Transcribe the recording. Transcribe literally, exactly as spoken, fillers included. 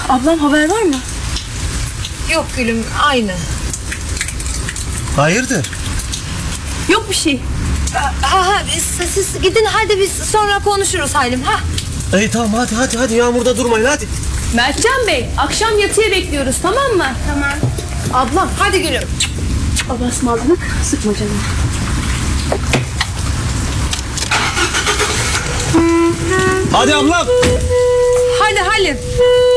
Ablam haber var mı? Yok gülüm, aynı. Hayırdır? Yok bir şey. Ha ha siz, siz gidin hadi biz sonra konuşuruz Halim ha. İyi tamam hadi hadi hadi yağmurda durmayın hadi. Mertcan Bey, akşam yatıya bekliyoruz, tamam mı? Tamam. Ablam hadi gülüm. Allah'a ısmarladık, sıkma canım. Hadi ablam. Hadi Halim.